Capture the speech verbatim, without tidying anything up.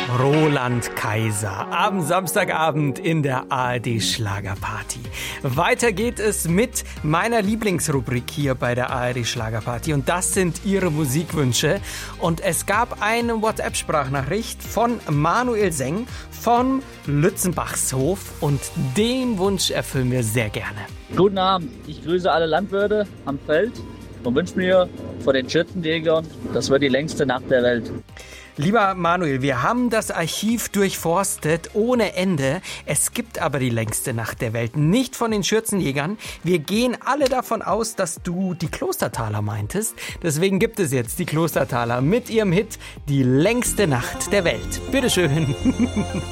Roland Kaiser am Samstagabend in der A R D Schlagerparty. Weiter geht es mit meiner Lieblingsrubrik hier bei der A R D Schlagerparty und das sind Ihre Musikwünsche. Und es gab eine WhatsApp-Sprachnachricht von Manuel Seng von Lützenbachshof und den Wunsch erfüllen wir sehr gerne. Guten Abend, ich grüße alle Landwirte am Feld und wünsche mir vor den Schützenjägern, das wird die längste Nacht der Welt. Lieber Manuel, wir haben das Archiv durchforstet ohne Ende. Es gibt aber die längste Nacht der Welt, nicht von den Schürzenjägern. Wir gehen alle davon aus, dass du die Klostertaler meintest. Deswegen gibt es jetzt die Klostertaler mit ihrem Hit Die längste Nacht der Welt. Bitteschön.